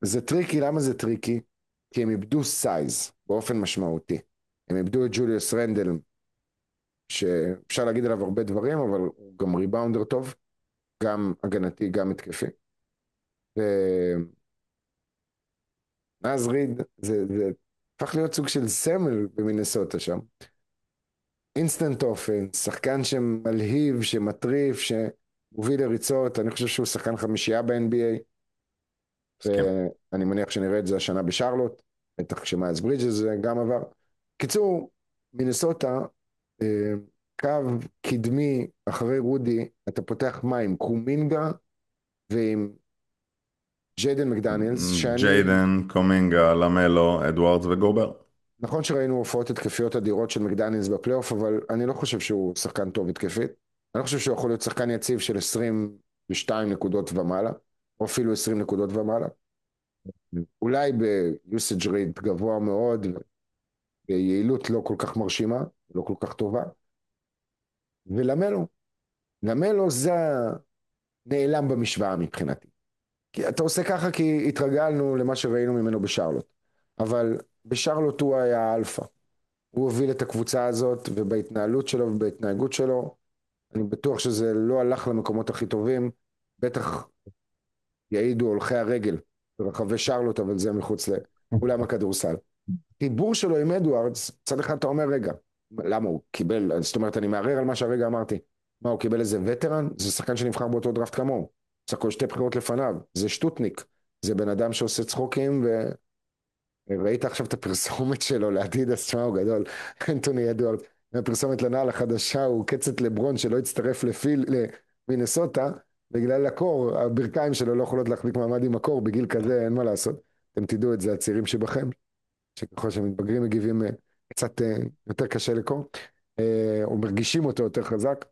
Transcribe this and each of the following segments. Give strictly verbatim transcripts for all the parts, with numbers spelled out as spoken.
זה טריקי, למה זה טריקי? כי הם איבדו סייז באופן משמעותי. הם איבדו את ג'וליוס רנדל, שאפשר להגיד עליו הרבה דברים, אבל הוא גם ריבאונדר טוב, גם הגנתי, גם התקפי. ונאז ריד, זה, זה הפך להיות סוג של סמל במינסוטה שם. אינסטנט אופנס, שחקן שמלהיב, שמטריף, שמוביל לריצות, אני חושב שהוא שחקן חמישייה ב-אן בי איי, מסכים. ואני מניח שנראה את זה השנה בשרלוט, בטח כשמיילס ברידג'ס גם עבר. קיצור, מינסוטה, אה, קו קדמי אחרי רודי, אתה פותח מה עם קומינגה ועם ג'יידן מקדניאלס, שאני, ג'יידן, קומינגה, למלו, אדוארדס וגובר. נכון שראינו הופעות התקפיות אדירות של מקדניאלס בפלייאוף, אבל אני לא חושב שהוא שחקן טוב התקפית. אני לא חושב שהוא יכול להיות שחקן יציב של עשרים ושתיים נקודות ומעלה, או אפילו עשרים נקודות ומעלה. אולי ביוסאג' רייט גבוה מאוד, ביעילות לא כל כך מרשימה, לא כל כך טובה. ולמלו, למלו זה נעלם במשוואה מבחינתי. כי אתה עושה ככה כי התרגלנו למה שראינו ממנו בשרלוט. אבל בשרלוט הוא היה האלפא. הוא הוביל את הקבוצה הזאת, ובהתנהלות שלו ובהתנהגות שלו, אני בטוח שזה לא הלך למקומות הכי טובים, בטח יעידו הולכי הרגל ברחבי שרלוט, אבל זה מחוץ לאולם הכדורסל. חיבור שלו עם אדוארדס, צד אחד אתה אומר, רגע, למה הוא קיבל, זאת אומרת, אני מערער על מה שהרגע אמרתי. מה, הוא קיבל איזה וטרן? זה שחקן שנבחר באותו דראפט כמוהו. סך הכל שתי בחירות לפניו. זה שטוטניק. זה בן אדם שעושה צחוקים, וראית עכשיו את הפרסומת שלו לאדידס, תשמע, הוא גדול. אנטוני אדוארד, הפרסומת לנעל החדשה, הוא קצת לברון שלא הצטרף לפיל, למינסוטה, בגלל הקור, הברכיים שלו לא יכולות להחזיק מעמד עם הקור, בגיל כזה אין מה לעשות. אתם תדעו את זה, הצעירים שבכם. שככל שמתבגרים מגיבים אה, קצת אה, יותר קשה לקרוא, אה, או מרגישים אותו יותר חזק.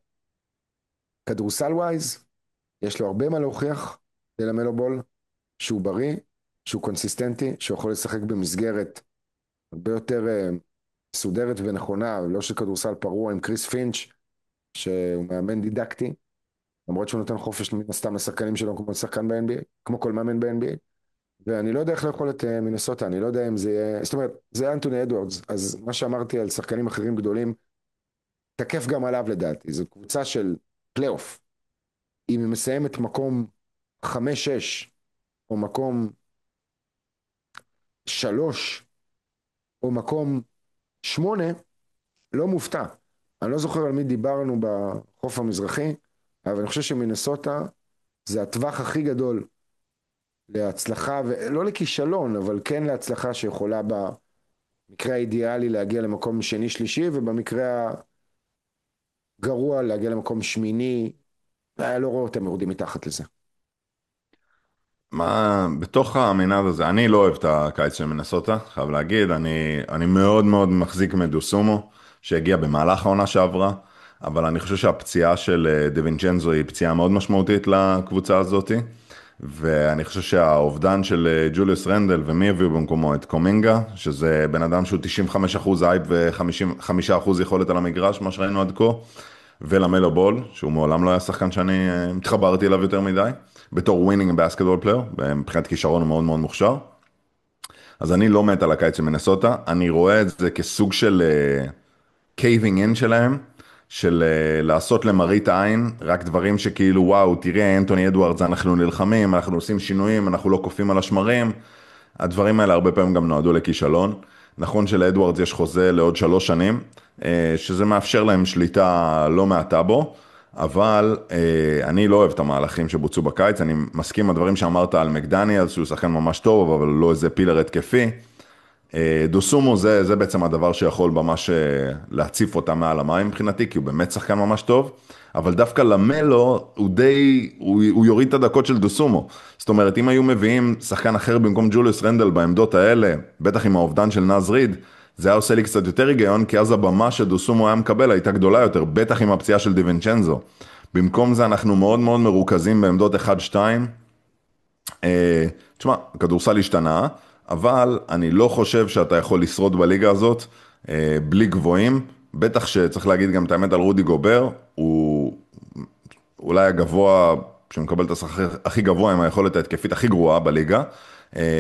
כדורסל ווייז, יש לו הרבה מה להוכיח ללמלו בול, שהוא בריא, שהוא קונסיסטנטי, שהוא יכול לשחק במסגרת הרבה יותר אה, מסודרת ונכונה, לא של כדורסל פרוע עם קריס פינץ', שהוא מאמן דידקטי, למרות שהוא נותן חופש מן הסתם לשחקנים שלו כמו שחקן ב-אן בי איי, כמו כל מאמן ב-אן בי איי. ואני לא יודע איך לאכול את אה, מינסוטה, אני לא יודע אם זה יהיה, זאת אומרת, זה אנטוני אדוארדס, אז מה שאמרתי על שחקנים אחרים גדולים, תקף גם עליו לדעתי, זו קבוצה של פלייאוף, אם היא מסיימת מקום חמש שש, או מקום שלוש, או מקום שמונה, לא מופתע. אני לא זוכר על מי דיברנו בחוף המזרחי, אבל אני חושב שמינסוטה זה הטווח הכי גדול להצלחה, ולא לכישלון, אבל כן להצלחה שיכולה במקרה האידיאלי להגיע למקום שני שלישי, ובמקרה הגרוע להגיע למקום שמיני, היה לא רואה אותם יורדים מתחת לזה. מה, בתוך המנעד הזה, אני לא אוהב את הקיץ של מנסוטה, חייב להגיד, אני, אני מאוד מאוד מחזיק מדוסומו, שהגיע במהלך העונה שעברה, אבל אני חושב שהפציעה של אה, דווינצ'נזו היא פציעה מאוד משמעותית לקבוצה הזאת, ואני חושב שהאובדן של אה, ג'וליוס רנדל, ומי הביאו במקומו את קומינגה, שזה בן אדם שהוא תשעים וחמישה אחוז אייפ ו-חמישה אחוז יכולת על המגרש, מה שראינו עד כה, ולמלו בול, שהוא מעולם לא היה שחקן שאני אה, התחברתי אליו יותר מדי, בתור ווינינג בסקטבול פלייר, מבחינת כישרון הוא מאוד מאוד מוכשר. אז אני לא מת על הקיץ של מנסוטה, אני רואה את זה כסוג של קייבינג אין שלהם, של uh, לעשות למראית עין, רק דברים שכאילו וואו, תראה אנטוני אדוארדס, אנחנו נלחמים, אנחנו עושים שינויים, אנחנו לא קופאים על השמרים, הדברים האלה הרבה פעמים גם נועדו לכישלון. נכון שלאדוארדס יש חוזה לעוד שלוש שנים, אה, שזה מאפשר להם שליטה לא מעטה בו, אבל אה, אני לא אוהב את המהלכים שבוצעו בקיץ, אני מסכים עם הדברים שאמרת על מקדניאלס, שהוא שחקן ממש טוב, אבל לא איזה פילר התקפי. אה, דוסומו זה, זה בעצם הדבר שיכול ממש אה, להציף אותה מעל המים מבחינתי, כי הוא באמת שחקן ממש טוב, אבל דווקא למלו הוא די, הוא, הוא יוריד את הדקות של דוסומו. זאת אומרת, אם היו מביאים שחקן אחר במקום ג'וליוס רנדל בעמדות האלה, בטח עם האובדן של נאז ריד, זה היה עושה לי קצת יותר היגיון, כי אז הבמה שדוסומו היה מקבל הייתה גדולה יותר, בטח עם הפציעה של דיוונצ'נזו. במקום זה אנחנו מאוד מאוד מרוכזים בעמדות אחת שתיים, אה, תשמע, הכדורסל השתנה, אבל אני לא חושב שאתה יכול לשרוד בליגה הזאת אה, בלי גבוהים, בטח שצריך להגיד גם את האמת על רודי גובר, הוא אולי הגבוה, שמקבל את השכר הכי גבוה עם היכולת ההתקפית הכי גרועה בליגה,